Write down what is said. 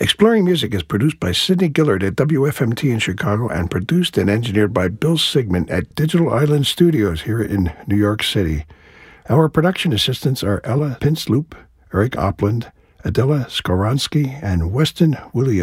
Exploring Music is produced by Sidney Gillard at WFMT in Chicago and produced and engineered by Bill Sigmund at Digital Island Studios here in New York City. Our production assistants are Ella Pinsloop, Eric Opland, Adela Skoronsky, and Weston Williams.